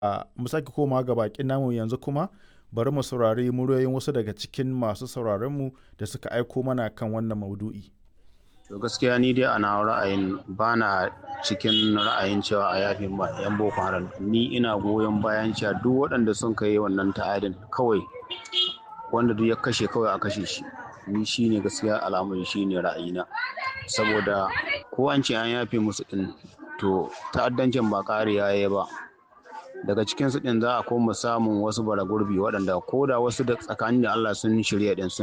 Mu sake komawa ga bakin namu yanzu kuma bari mu saurari muryoyin wasu daga cikin masu sauraronmu da suka aiko mana kan wannan maudu'i. To gaskiya ni dai ana ra'ayin bana cikin ra'ayin cewa a yafe ma 'yan Boko Haram. Ni ina goyon bayan cewa duk waɗanda sun kai wannan ta'adin kawai wanda duk ya kashe kawai a kashe shi. Ni shine gaskiya al'amari shine ra'ayina. Saboda ko an ce an yafe musu ɗin to ta'addancin ba ƙariya yayi ba. Daga cikin su ɗin za a koma samun wasu bara gurbi waɗanda ko da wasu da tsakanin da Allah sun shirya ɗin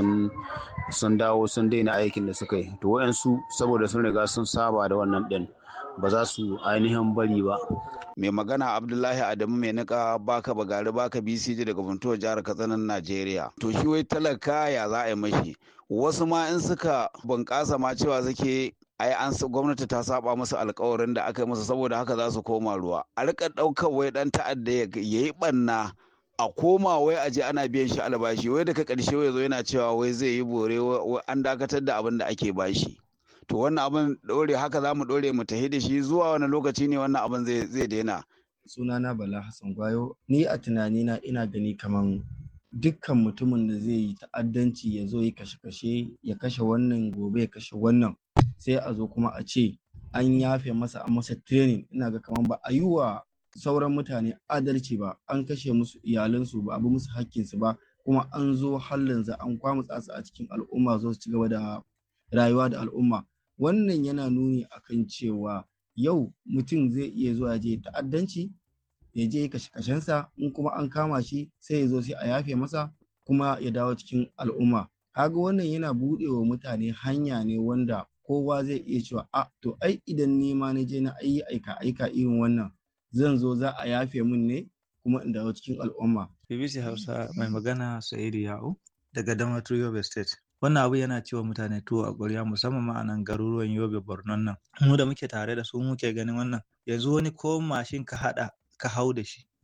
sun dawo sun daina aikin da suka yi. To wayansu saboda sun riga sun saba da wannan ɗin ba za su ainihin bari ba. Mai magana Abdullahi Adamu mai nika baka bagari baka BCJ daga Funtuwa jihar Katsina Najeriya. To shi wai talaka ya za a yi mashi. Wasu ma in suka bunƙasa ma cewa suke ai gwamnati ta saba musu alkawarin da aka yi musu saboda haka za su koma ruwa. A rika ɗaukar wai ɗan ta'adda ya yi ɓanna a koma wai a je ana biyan shi albashi wai daga ƙarshe wai zo yana cewa wai zai yi bore wai an dakatar da abin da ake bashi. To wannan abin ɗore haka za mu ɗore mu tahi da shi zuwa wani lokaci ne wannan abin zai daina. Sunana Bala Hassan Gwayo. Ni a tunanina ina gani kaman dukkan mutumin da zai yi ta'addanci ya zo ya kashe-kashe ya kashe wannan gobe ya kashe wannan sai a zo kuma a ce an yafe masa an masa training. Ina ga kaman ba a yi wa sauran mutane adalci ba, an kashe musu iyalansu ba a bi musu hakkinsu ba kuma an zo hallin za an kwamutsa su a cikin al'umma zo su ci gaba da rayuwa da al'umma. Wannan yana nuni akan cewa yau mutum zai iya zuwa je ta'addanci ya je kashe-kashensa in kuma an kama shi sai ya zo sai a yafe masa kuma ya dawo cikin al'umma. Kaga wannan yana buɗe wa mutane hanya ne wanda kowa zai iya cewa to ai idan ni ma na je na yi aika irin wannan zan zo za a yafe min ne kuma in dawo cikin al'umma. BBC Hausa mai magana Sa'idu Ya'u daga Damaturu Yobe State. Wannan abu yana cewa mutane tuwo a ƙwarya musamman ma a nan garuruwan Yobe Borno nan. Mu da muke tare da su muke ganin wannan. Yanzu wani ko mashin ka haɗa ka hau da shi